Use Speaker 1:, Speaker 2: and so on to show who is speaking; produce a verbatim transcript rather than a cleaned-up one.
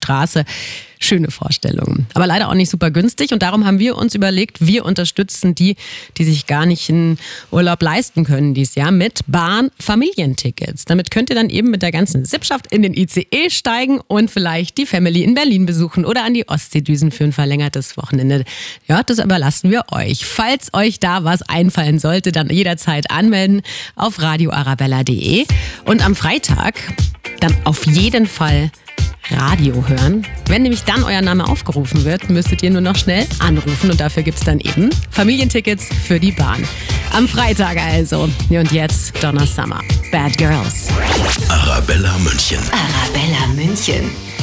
Speaker 1: Straße. Schöne Vorstellung. Aber leider auch nicht super günstig und darum haben wir uns überlegt, wir unterstützen die, die sich gar nicht einen Urlaub leisten können dieses Jahr mit Bahn-Familientickets. Damit könnt ihr dann eben mit der ganzen Sippschaft in den I C E steigen und vielleicht die Family in Berlin besuchen oder an die Ostsee düsen für ein verlängertes Wochenende. Ja, das überlassen wir euch. Falls euch da was einfallen sollte, dann jederzeit anmelden auf radio arabella punkt de und am Freitag dann auf jeden Fall Radio hören. Wenn nämlich dann euer Name aufgerufen wird, müsstet ihr nur noch schnell anrufen und dafür gibt's dann eben Familientickets für die Bahn. Am Freitag also. Und jetzt Donna Summer. Bad Girls.
Speaker 2: Arabella München.
Speaker 3: Arabella München.